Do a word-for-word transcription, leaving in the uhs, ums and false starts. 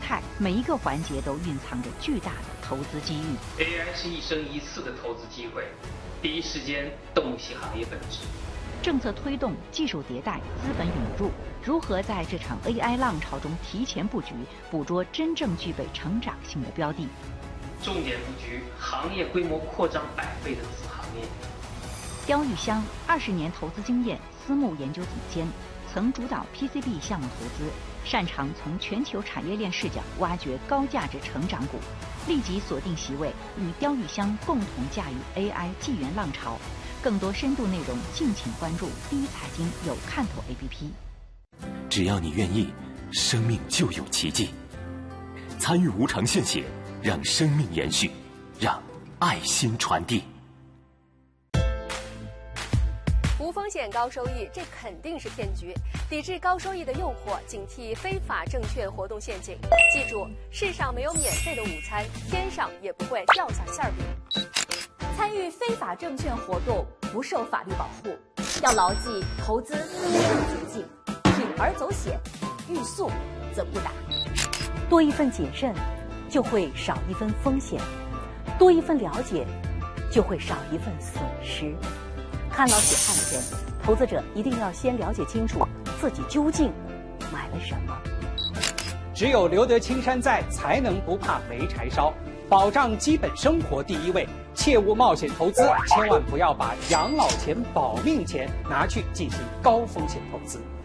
态，每一个环节都蕴藏着巨大的投资机遇。 A I 是一生一次的投资机会，第一时间洞悉行业本质。 政策推动、技术迭代、资本涌入，如何在这场 A I 浪潮中提前布局，捕捉真正具备成长性的标的？ 重点布局行业规模扩张百倍的子行业。 刁玉香二十年投资经验，私募研究总监，曾主导 P C B 项目投资，擅长从全球产业链视角挖掘高价值成长股，立即锁定席位，与刁玉香共同驾驭 A I 纪元浪潮。更多深度内容，敬请关注第一财经有看头 A P P。 只要你愿意，生命就有奇迹。参与无偿献血，让生命延续，让爱心传递。 无风险高收益，这肯定是骗局。抵制高收益的诱惑，警惕非法证券活动陷阱。记住，世上没有免费的午餐，天上也不会掉下馅饼。 参与非法证券活动不受法律保护，要牢记投资没有捷径，铤而走险，欲速则不达。 多一份谨慎，就会少一分风险；多一份了解，就会少一份损失。看牢血汗钱，投资者一定要先了解清楚自己究竟买了什么。 只有留得青山在，才能不怕没柴烧。保障基本生活第一位，切勿冒险投资，千万不要把养老钱、保命钱拿去进行高风险投资。